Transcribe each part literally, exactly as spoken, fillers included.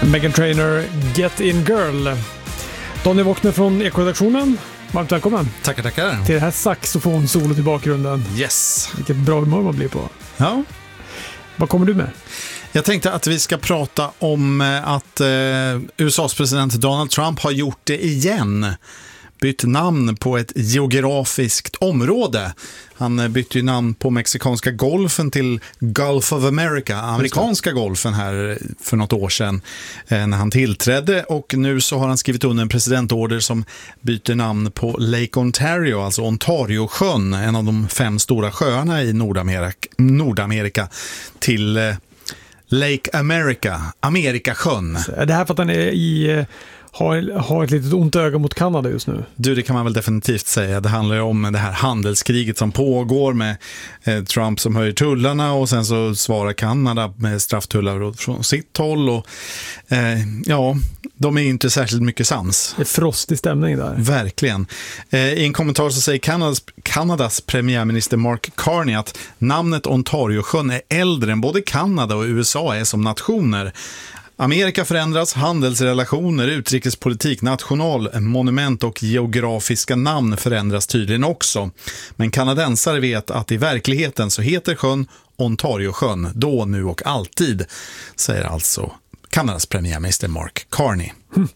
Meghan Trainor, Get In Girl. Daniel Wockner från Eko-redaktionen. Varmt välkommen. Tackar, tackar. Till det här saxofonsolot i bakgrunden. Yes. Vilket bra humör man blir på. Ja. Vad kommer du med? Jag tänkte att vi ska prata om att eh, U S A:s president Donald Trump har gjort det igen. Bytt namn på ett geografiskt område. Han bytte ju namn på mexikanska golfen till Gulf of America, amerikanska golfen här för något år sedan eh, när han tillträdde, och nu så har han skrivit under en presidentorder som byter namn på Lake Ontario, alltså Ontariosjön, en av de fem stora sjöarna i Nordamerika, Nordamerika till eh, Lake America, Amerikasjön. Det här för att han är i... Har, har ett litet ont öga mot Kanada just nu. Du, det kan man väl definitivt säga. Det handlar ju om det här handelskriget som pågår med eh, Trump som höjer tullarna, och sen så svarar Kanada med strafftullar från sitt håll. Och, eh, ja, de är inte särskilt mycket sams. Det är frostig stämning där. Verkligen. Eh, I en kommentar så säger Kanadas, Kanadas premiärminister Mark Carney att namnet Ontariosjön är äldre än både Kanada och U S A är som nationer. Amerika förändras, handelsrelationer, utrikespolitik, national, monument och geografiska namn förändras tydligen också. Men kanadensare vet att i verkligheten så heter sjön Ontariosjön, då, nu och alltid, säger alltså Kanadas premiärminister Mark Carney. Mm.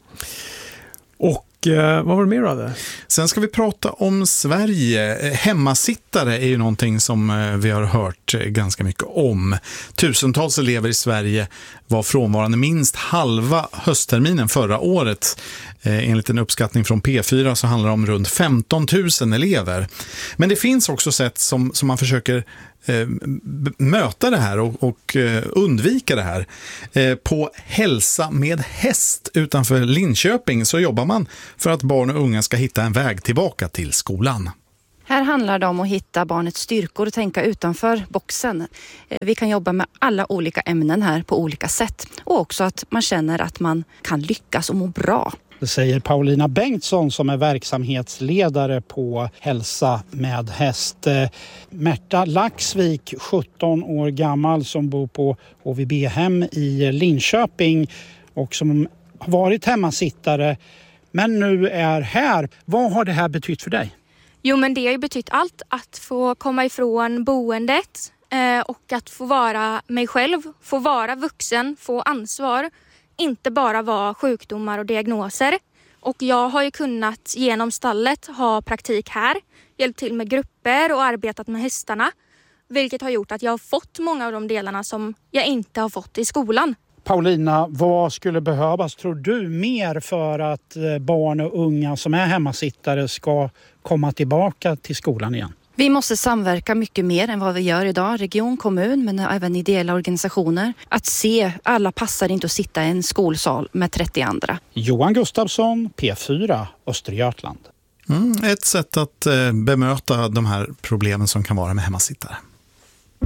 Och eh, vad var det mer då hade? Sen ska vi prata om Sverige. Hemmasittare är ju någonting som vi har hört ganska mycket om. Tusentals elever i Sverige var frånvarande minst halva höstterminen förra året. Enligt en uppskattning från P fyra så handlar det om runt femton tusen elever. Men det finns också sätt som, som man försöker eh, möta det här och, och eh, undvika det här. Eh, på Hälsa med häst utanför Linköping så jobbar man för att barn och unga ska hitta en väg tillbaka till skolan. Här handlar det om att hitta barnets styrkor och tänka utanför boxen. Vi kan jobba med alla olika ämnen här på olika sätt. Och också att man känner att man kan lyckas och må bra. Det säger Paulina Bengtsson som är verksamhetsledare på Hälsa med häst. Märta Laxvik, sjutton år gammal, som bor på H V B-hem i Linköping och som har varit hemmasittare men nu är här. Vad har det här betytt för dig? Jo, men det har ju betytt allt. Att få komma ifrån boendet eh, och att få vara mig själv, få vara vuxen, få ansvar. Inte bara vara sjukdomar och diagnoser. Och jag har ju kunnat genom stallet ha praktik här, hjälpt till med grupper och arbetat med hästarna. Vilket har gjort att jag har fått många av de delarna som jag inte har fått i skolan. Paulina, vad skulle behövas, tror du, mer för att barn och unga som är hemmasittare ska komma tillbaka till skolan igen? Vi måste samverka mycket mer än vad vi gör idag. Region, kommun, men även ideella organisationer. Att se, alla passar inte att sitta i en skolsal med trettio andra. Johan Gustafsson, P fyra, Östergötland. Mm, ett sätt att eh, bemöta de här problemen som kan vara med hemmasittare.